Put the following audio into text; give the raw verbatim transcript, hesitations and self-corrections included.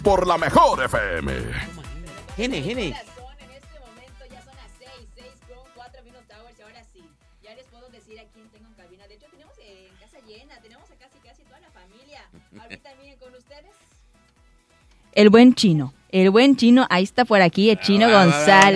por la mejor F M. Gene, Gene. En este momento ya son las seis, seis con cuatro minutos hours y ahora sí, ya les puedo decir a quién tengo en cabina. De hecho, tenemos en casa llena, tenemos a casi casi toda la familia. Ahorita vienen con ustedes. El buen Chino, el buen Chino, ahí está por aquí, el Chino Ah, González.